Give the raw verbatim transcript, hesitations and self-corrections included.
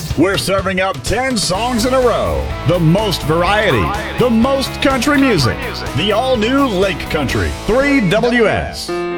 We're serving up ten songs in a row. The most variety, the most country music. The all-new Lake Country three W S.